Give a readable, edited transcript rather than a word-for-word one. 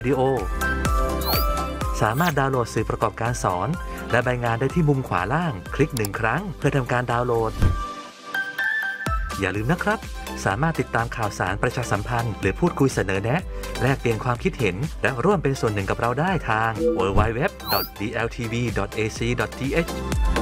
วิดีโอสามารถดาวน์โหลดสื่อประกอบการสอนและใบงานได้ที่มุมขวาล่างคลิก1ครั้งเพื่อทำการดาวน์โหลดอย่าลืมนะครับสามารถติดตามข่าวสารประชาสัมพันธ์หรือพูดคุยเสนอแนะแลกเปลี่ยนความคิดเห็นและร่วมเป็นส่วนหนึ่งกับเราได้ทาง www.dltv.ac.th